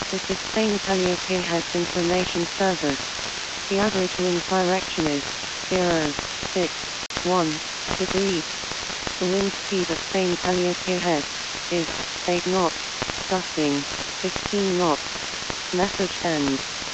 This is Spain Calliope Heads Information Service. The average wind direction is 061 degrees. The wind speed at Spain Calliope Head is 8 knots, gusting 15 knots. Message ends.